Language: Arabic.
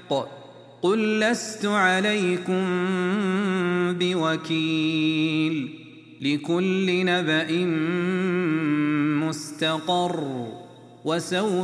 قل لست عليكم بوكيل لكل نبأ مستقر وسوف